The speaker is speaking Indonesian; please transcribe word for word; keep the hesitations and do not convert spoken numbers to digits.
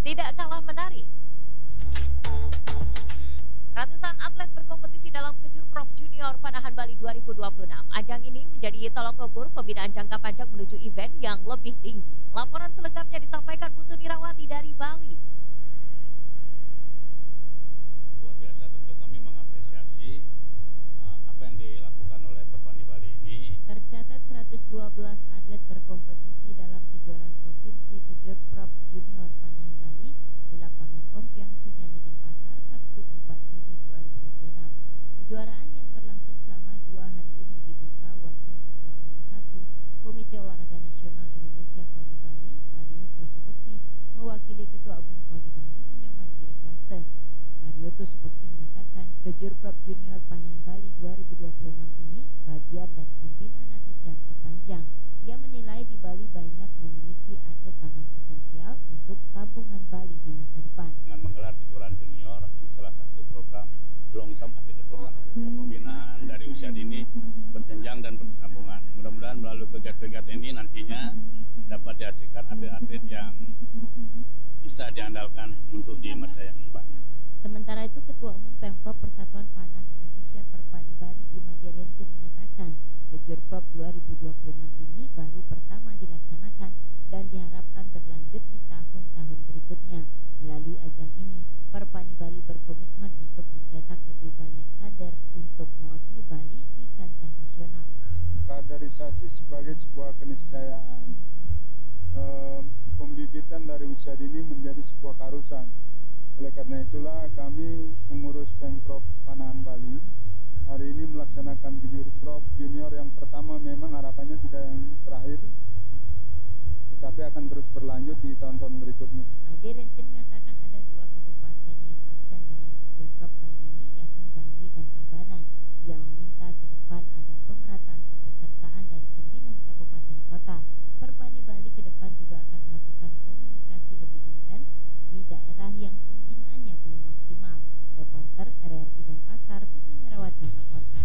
tidak kalah menarik. Ratusan atlet berkompetisi dalam Kejurprov Junior Panahan Bali dua ribu dua puluh enam. Ajang ini menjadi tolok ukur pembinaan jangka panjang menuju event yang lebih tinggi. Laporan selengkapnya disampaikan Putu Nirawati dari Bali. Luar biasa, tentu kami mengapresiasi uh, apa yang dilakukan oleh Perpani Bali ini. Tercatat seratus dua belas atlet berkompetisi dalam kejuaraan provinsi Kejurprov Junior Panahan Bali di lapangan Kompiang Sunyana Denpasar Sabtu empat Juli dua ribu dua puluh enam. Kejuaraan yang berlangsung selama dua hari ini dibuka Wakil Ketua Umum satu Komite Olahraga Nasional Indonesia KONI Bali, Marioto Subekti, mewakili Ketua Umum KONI Bali, Inyoman Giripraste. Marioto Subekti mengatakan Kejurprov Junior Panahan Bali dua ribu dua puluh enam ini bagian dari pembinaan atlet jangka panjang. Ia menilai di Bali banyak memiliki atlet panahan potensial untuk tabungan Bali di masa depan. Dengan menggelar kejuaraan junior, ini salah satu program long term atlet development. Pembinaan dari usia dini berjenjang dan bersambungan. Mudah-mudahan melalui kegiatan-kegiatan ini nantinya dapat dihasilkan atlet-atlet yang bisa diandalkan untuk di masa yang depan. Sementara itu, Ketua Umum Pemprov Persatuan Panahan Indonesia Perpani Bali, Imade Rentin, mengatakan Kejurprov dua ribu dua puluh enam ini baru pertama dilaksanakan dan diharapkan berlanjut di tahun-tahun berikutnya. Melalui ajang ini, Perpani Bali berkomitmen untuk mencetak lebih banyak kader untuk mewakili Bali di kancah nasional. Kaderisasi sebagai sebuah keniscayaan. E, pembibitan dari usia dini menjadi sebuah keharusan. Oleh karena itulah kami pengurus Pemprov Panahan Bali hari ini melaksanakan Kejurprov Junior yang pertama, memang harapannya tidak yang terakhir, tetapi akan terus berlanjut di tahun-tahun berikutnya. Ade Rentin mengatakan ada dua kabupaten yang absen dalam Kejurprov kali ini, yakni Bangli dan Tabanan. Ia meminta ke depan ada pemerataan kepesertaan dari sembilan kabupaten kota. Perpani Bali ke depan juga akan melakukan komunikasi lebih intens di daerah yang pembinaannya belum maksimal. Reporter R R I Denpasar, Putu Nirawati melaporkan.